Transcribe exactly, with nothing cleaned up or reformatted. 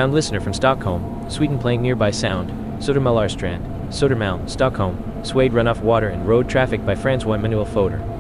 Pound listener from Stockholm, Sweden playing nearby sound, Södermalmstrand, Södermalm, Stockholm, Swayed runoff water and road traffic by Francois Manuel Foder.